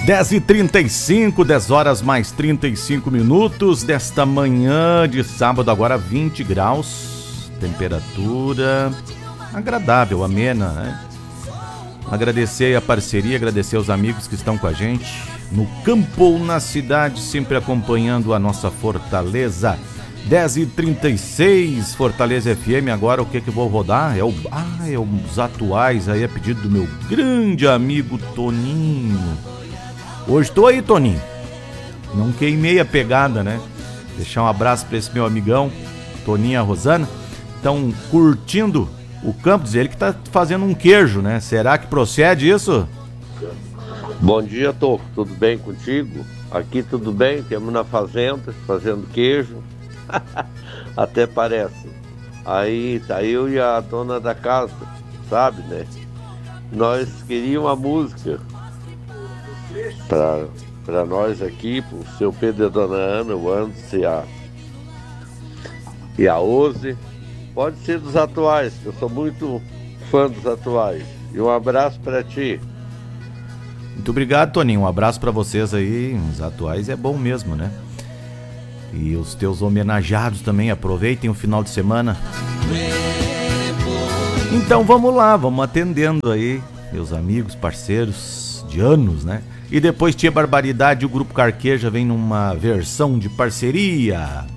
10h35, 10 horas mais 35 minutos desta manhã de sábado, agora 20 graus, temperatura agradável, amena, né? Agradecer a parceria, agradecer aos amigos que estão com a gente no campo ou na cidade, sempre acompanhando a nossa Fortaleza. 10h36, Fortaleza FM. Agora o que eu vou rodar? É os atuais aí, a pedido do meu grande amigo Toninho. Hoje tô aí, Toninho. Não queimei a pegada, né? Deixar um abraço pra esse meu amigão, Toninho e a Rosana. Estão curtindo o campo, diz ele que tá fazendo um queijo, né? Será que procede isso? Bom dia, Toco. Tudo bem contigo? Aqui tudo bem, temos na fazenda, fazendo queijo. Até parece. Aí tá eu e a dona da casa, sabe, né? Nós queríamos uma música pra nós aqui, pro seu Pedro e a dona Ana, o Anderson e a Ose. Pode ser dos atuais, que eu sou muito fã dos atuais. E um abraço pra ti. Muito obrigado, Toninho. Um abraço pra vocês aí. Os atuais é bom mesmo, né? E os teus homenageados também, aproveitem o final de semana. Então vamos lá, vamos atendendo aí meus amigos, parceiros de anos, né? E depois Tia Barbaridade, o Grupo Carqueja vem numa versão de parceria.